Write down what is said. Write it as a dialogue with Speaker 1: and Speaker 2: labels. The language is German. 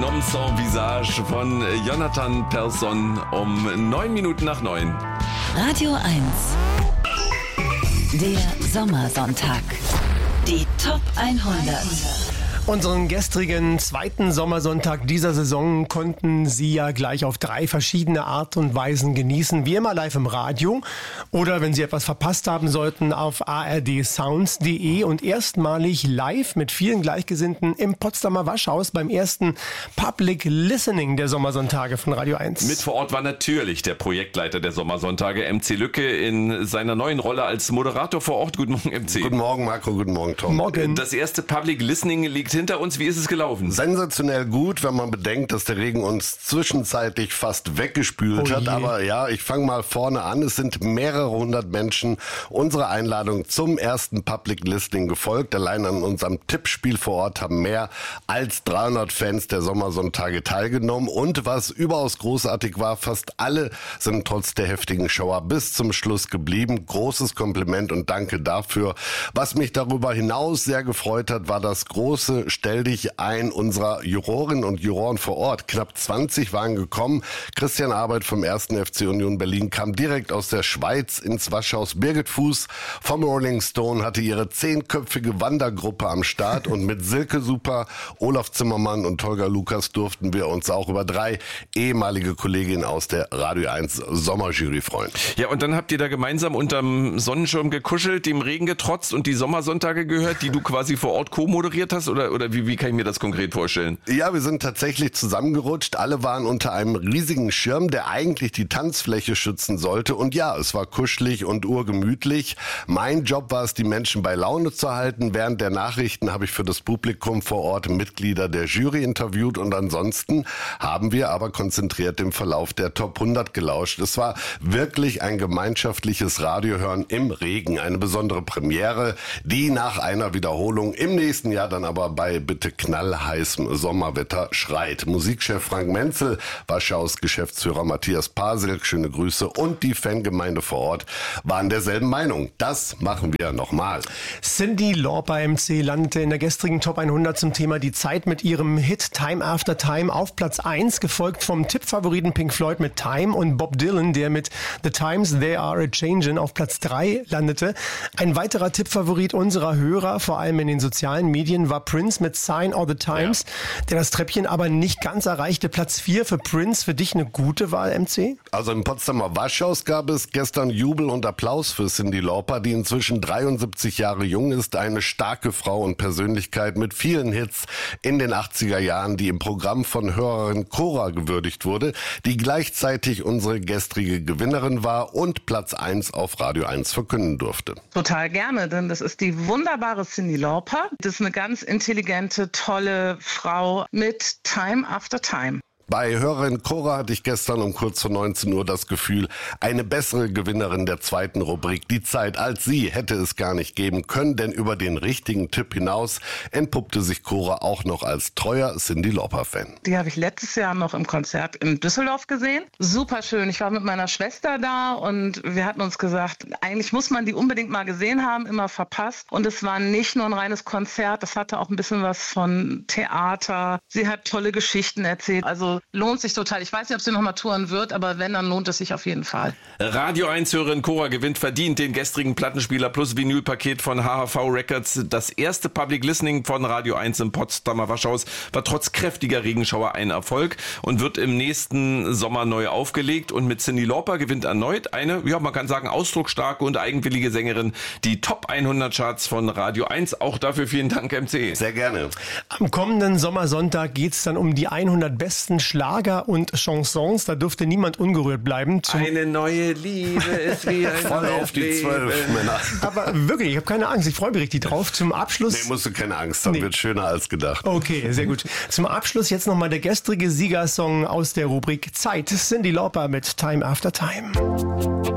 Speaker 1: Nom sans Visage von Jonathan Persson um 9 Minuten nach 9.
Speaker 2: Radio 1. Der Sommersonntag. Die Top 100.
Speaker 3: Unseren gestrigen zweiten Sommersonntag dieser Saison konnten Sie ja gleich auf 3 verschiedene Art und Weisen genießen. Wie immer live im Radio oder wenn Sie etwas verpasst haben sollten auf ardsounds.de und erstmalig live mit vielen Gleichgesinnten im Potsdamer Waschhaus beim ersten Public Listening der Sommersonntage von Radio 1.
Speaker 1: Mit vor Ort war natürlich der Projektleiter der Sommersonntage, MC Lücke, in seiner neuen Rolle als Moderator vor Ort. Guten Morgen, MC.
Speaker 4: Guten Morgen, Marco. Guten Morgen, Tom.
Speaker 3: Morgen.
Speaker 1: Das erste Public Listening liegt hinter uns. Wie ist es gelaufen?
Speaker 4: Sensationell gut, wenn man bedenkt, dass der Regen uns zwischenzeitlich fast weggespült hat. Aber ja, ich fange mal vorne an. Es sind mehrere hundert Menschen unserer Einladung zum ersten Public Listening gefolgt. Allein an unserem Tippspiel vor Ort haben mehr als 300 Fans der Sommersonntage teilgenommen. Und was überaus großartig war, fast alle sind trotz der heftigen Schauer bis zum Schluss geblieben. Großes Kompliment und danke dafür. Was mich darüber hinaus sehr gefreut hat, war das große Stell dich ein unserer Jurorinnen und Juroren vor Ort. Knapp 20 waren gekommen. Christian Arbeit vom 1. FC Union Berlin kam direkt aus der Schweiz ins Waschhaus. Birgit Fuß vom Rolling Stone hatte ihre 10-köpfige Wandergruppe am Start und mit Silke Super, Olaf Zimmermann und Holger Lukas durften wir uns auch über 3 ehemalige Kolleginnen aus der Radio 1 Sommerjury freuen.
Speaker 1: Ja, und dann habt ihr da gemeinsam unterm Sonnenschirm gekuschelt, dem Regen getrotzt und die Sommersonntage gehört, die du quasi vor Ort co-moderiert hast? Oder wie kann ich mir das konkret vorstellen?
Speaker 4: Ja, wir sind tatsächlich zusammengerutscht. Alle waren unter einem riesigen Schirm, der eigentlich die Tanzfläche schützen sollte. Und ja, es war kuschelig und urgemütlich. Mein Job war es, die Menschen bei Laune zu halten. Während der Nachrichten habe ich für das Publikum vor Ort Mitglieder der Jury interviewt. Und ansonsten haben wir aber konzentriert dem Verlauf der Top 100 gelauscht. Es war wirklich ein gemeinschaftliches Radiohören im Regen. Eine besondere Premiere, die nach einer Wiederholung im nächsten Jahr dann aber bei bitte knallheißem Sommerwetter schreit. Musikchef Frank Menzel, Waschhaus Geschäftsführer Matthias Pasilk, schöne Grüße, und die Fangemeinde vor Ort waren derselben Meinung. Das machen wir nochmal.
Speaker 3: Cyndi Lauper, MC, landete in der gestrigen Top 100 zum Thema Die Zeit mit ihrem Hit Time After Time auf Platz 1, gefolgt vom Tippfavoriten Pink Floyd mit Time und Bob Dylan, der mit The Times They Are a Changin' auf Platz 3 landete. Ein weiterer Tippfavorit unserer Hörer, vor allem in den sozialen Medien, war Prince mit Sign of the Times, der das Treppchen aber nicht ganz erreichte. Platz 4 für Prince. Für dich eine gute Wahl, MC?
Speaker 4: Also im Potsdamer Waschhaus gab es gestern Jubel und Applaus für Cyndi Lauper, die inzwischen 73 Jahre jung ist. Eine starke Frau und Persönlichkeit mit vielen Hits in den 80er Jahren, die im Programm von Hörerin Cora gewürdigt wurde, die gleichzeitig unsere gestrige Gewinnerin war und Platz 1 auf Radio 1 verkünden durfte.
Speaker 5: Total gerne, denn das ist die wunderbare Cyndi Lauper. Das ist eine ganz intelligente, tolle Frau mit Time After Time.
Speaker 4: Bei Hörerin Cora hatte ich gestern um kurz vor 19 Uhr das Gefühl, eine bessere Gewinnerin der zweiten Rubrik Die Zeit als sie hätte es gar nicht geben können, denn über den richtigen Tipp hinaus entpuppte sich Cora auch noch als treuer Cyndi Lauper-Fan.
Speaker 5: Die habe ich letztes Jahr noch im Konzert in Düsseldorf gesehen. Super schön. Ich war mit meiner Schwester da und wir hatten uns gesagt, eigentlich muss man die unbedingt mal gesehen haben, immer verpasst. Und es war nicht nur ein reines Konzert, das hatte auch ein bisschen was von Theater. Sie hat tolle Geschichten erzählt. Also lohnt sich total. Ich weiß nicht, ob sie noch mal touren wird, aber wenn, dann lohnt es sich auf jeden Fall.
Speaker 1: Radio 1-Hörerin Cora gewinnt verdient den gestrigen Plattenspieler plus Vinylpaket von HHV Records. Das erste Public Listening von Radio 1 im Potsdamer Waschhaus war trotz kräftiger Regenschauer ein Erfolg und wird im nächsten Sommer neu aufgelegt. Und mit Cyndi Lauper gewinnt erneut eine, ja, man kann sagen, ausdrucksstarke und eigenwillige Sängerin die Top 100 Charts von Radio 1. Auch dafür vielen Dank, MC.
Speaker 4: Sehr gerne.
Speaker 3: Am kommenden Sommersonntag geht es dann um die 100 besten Schlager und Chansons. Da dürfte niemand ungerührt bleiben.
Speaker 1: Eine neue Liebe ist wie ein
Speaker 4: Voll auf die 12 Männer.
Speaker 3: Aber wirklich, ich habe keine Angst. Ich freue mich richtig drauf. Zum Abschluss...
Speaker 4: Nee, musst du keine Angst haben. Wird schöner als gedacht.
Speaker 3: Okay, sehr gut. Zum Abschluss jetzt nochmal der gestrige Siegersong aus der Rubrik Zeit. Cyndi Lauper mit Time After Time.